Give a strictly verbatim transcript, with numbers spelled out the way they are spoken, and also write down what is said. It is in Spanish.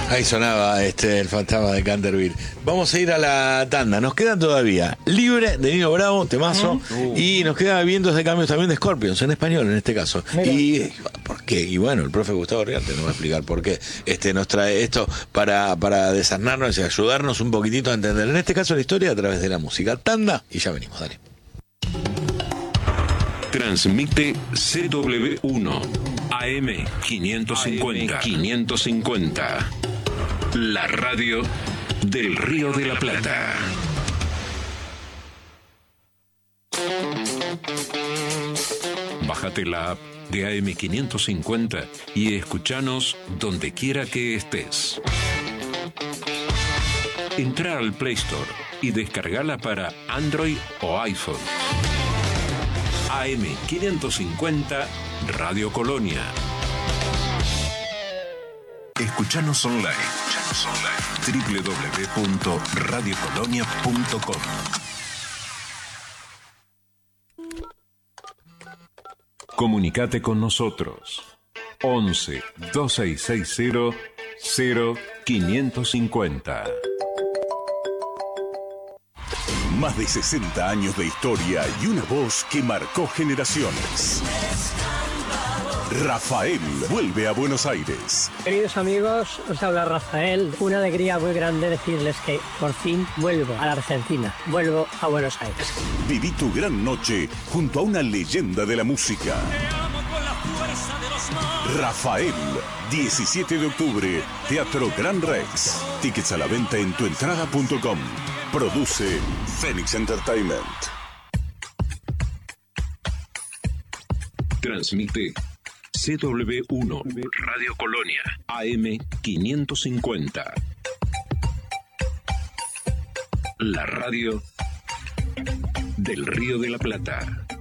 Ahí sonaba este el fantasma de Canterville. Vamos a ir a la tanda. Nos queda todavía Libre de Nino Bravo, temazo. Uh. Y nos queda Vientos de Cambios también de Scorpions, en español en este caso. Mira. Y ¿por qué? Y bueno, el profe Gustavo Riarte nos va a explicar por qué este, nos trae esto para, para desarnarnos y ayudarnos un poquitito a entender, en este caso, la historia a través de la música. Tanda y ya venimos, dale. Transmite C W uno A M quinientos cincuenta. quinientos cincuenta. La radio del Río de la Plata. Bájate la app de A M quinientos cincuenta y escuchanos donde quiera que estés. Entra al Play Store y descargala para Android o iPhone. A M quinientos cincuenta Radio Colonia. Escuchanos online. Escuchanos online. doble u doble u doble u punto radio colonia punto com. Comunicate con nosotros. once, dos seis seis cero, cero quinientos cincuenta. Más de sesenta años de historia y una voz que marcó generaciones. Rafael vuelve a Buenos Aires. Queridos amigos, os habla Rafael. Una alegría muy grande decirles que por fin vuelvo a la Argentina. Vuelvo a Buenos Aires. Viví tu gran noche junto a una leyenda de la música. Rafael, diecisiete de octubre, Teatro Gran Rex. Tickets a la venta en tuentrada punto com. Produce Phoenix Entertainment. Transmite C W uno Radio Colonia A M quinientos cincuenta. La radio del Río de la Plata.